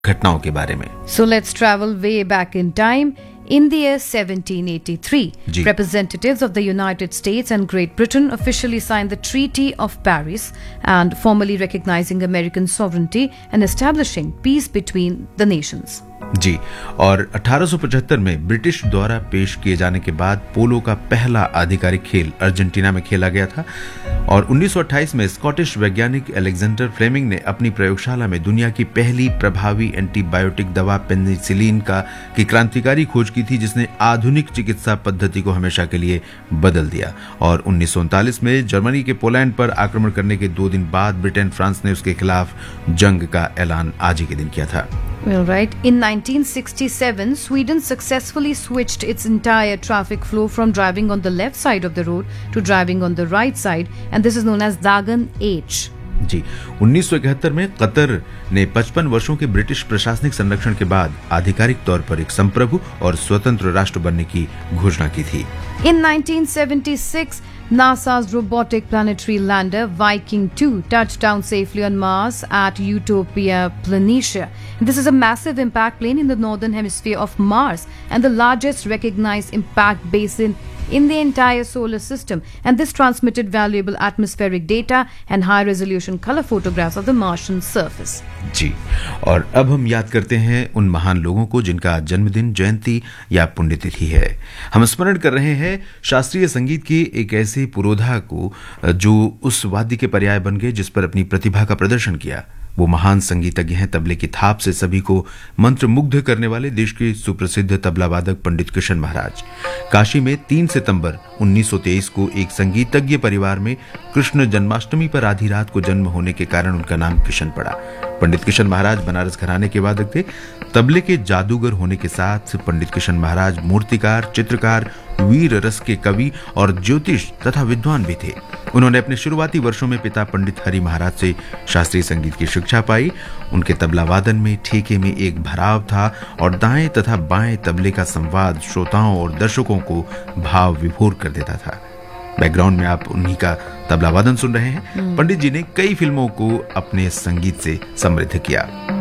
घटनाओं के बारे में। So let's travel way back in time. In the year 1783, representatives of the United States and Great Britain officially signed the Treaty of Paris and formally recognizing American sovereignty and establishing peace between the nations. जी, और 1875 में British द्वारा पेश किए जाने के बाद पोलो का पहला आधिकारिक खेल अर्जेंटीना में खेला गया था और 1928 में स्कॉटिश वैज्ञानिक अलेक्जेंडर फ्लेमिंग ने अपनी प्रयोगशाला में दुनिया की पहली प्रभावी एंटीबायोटिक दवा पेनिसिलिन की क्रांतिकारी खोज की थी, जिसने आधुनिक चिकित्सा पद्धति को हमेशा के लिए बदल दिया। और 1939 में जर्मनी के पोलैंड पर आक्रमण करने के 2 दिन बाद ब्रिटेन फ्रांस ने उसके खिलाफ जंग का ऐलान आज ही के दिन किया था। Well, right. In 1967, Sweden successfully switched its entire traffic flow from driving on the left side of the road to driving on the right side, and this is known as Dagen H. जी, 1971 में Qatar ने 55 वर्षों के British प्रशासनिक संरक्षण के बाद आधिकारिक तौर पर एक संप्रभु और स्वतंत्र राष्ट्र बनने की घोषणा की थी। In 1976, NASA's robotic planetary lander Viking 2 touched down safely on Mars at Utopia Planitia. This is a massive impact plane in the northern hemisphere of Mars and the largest recognized impact basin in the entire solar system, and this transmitted valuable atmospheric data and high-resolution color photographs of the Martian surface. जी, और अब हम याद करते हैं उन महान लोगों को जिनका जन्मदिन, जयंती या पुण्यतिथि है। हम स्मरण कर रहे हैं शास्त्रीय संगीत के एक ऐसे पुरोधा को जो उस वाद्य के पर्याय बन गए जिस पर अपनी प्रतिभा का प्रदर्शन किया। वो महान संगीतज्ञ हैं तबले की थाप से सभी को मंत्रमुग्ध करने वाले देश के सुप्रसिद्ध तबला वादक पंडित किशन महाराज। काशी में 3 सितंबर 1923 को एक संगीतज्ञ परिवार में कृष्ण जन्माष्टमी पर आधी रात को जन्म होने के कारण उनका नाम किशन पड़ा। पंडित किशन महाराज बनारस घराने के वादक थे। तबले के जादूगर होने के साथ पंडित किशन महाराज मूर्तिकार, चित्रकार, वीर रस के कवि और ज्योतिष तथा विद्वान भी थे। उन्होंने अपने शुरुआती वर्षों में पिता पंडित हरि महाराज से शास्त्रीय संगीत की शिक्षा पाई। उनके तबला वादन में ठेके में एक भराव था और दाएं तथा बाएं तबले का संवाद श्रोताओं और दर्शकों को भाव विभोर कर देता था। बैकग्राउंड में आप उन्हीं का तबला वादन सुन रहे हैं। पंडित जी ने कई फिल्मों को अपने संगीत से समृद्ध किया।